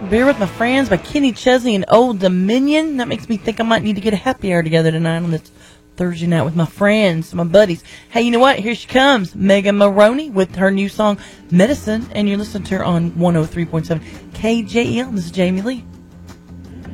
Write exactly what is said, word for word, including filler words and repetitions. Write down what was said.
Beer with My Friends by Kenny Chesney and Old Dominion. That makes me think I might need to get a happy hour together tonight on this Thursday night with my friends, my buddies. Hey, you know what? Here she comes, Megan Maroney with her new song, Medicine, and you're listening to her on one oh three point seven K J E L. This is Jamie Lee.